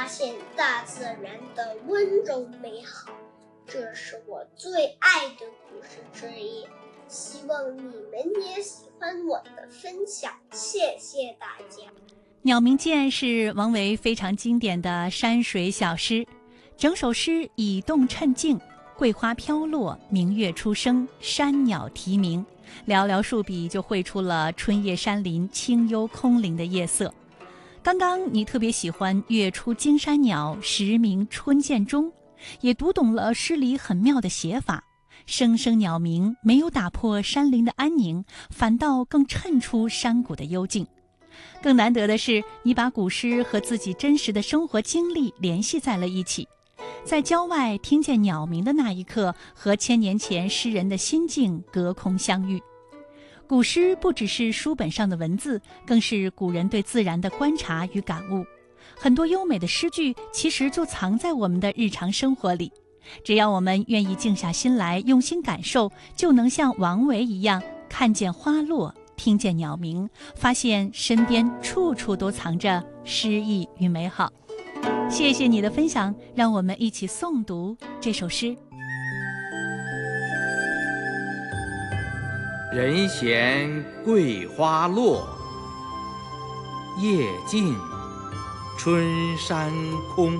发现大自然的温柔美好，这是我最爱的故事之一。希望你们也喜欢我的分享，谢谢大家。 鸟鸣涧是王维非常经典的山水小诗，整首诗以动衬静，桂花飘落，明月初升，山鸟啼鸣，寥寥数笔就绘出了春夜山林清幽空灵的夜色。刚刚你特别喜欢月出惊山鸟，时鸣春涧中，也读懂了诗里很妙的写法，声声鸟鸣没有打破山林的安宁，反倒更衬出山谷的幽静。更难得的是，你把古诗和自己真实的生活经历联系在了一起，在郊外听见鸟鸣的那一刻，和千年前诗人的心境隔空相遇。古诗不只是书本上的文字，更是古人对自然的观察与感悟。很多优美的诗句其实就藏在我们的日常生活里，只要我们愿意静下心来，用心感受，就能像王维一样，看见花落，听见鸟鸣，发现身边处处都藏着诗意与美好。谢谢你的分享，让我们一起诵读这首诗。 人闲桂花落，夜静春山空。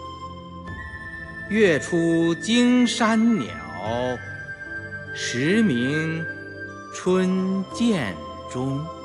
月出惊山鸟，时鸣春涧中。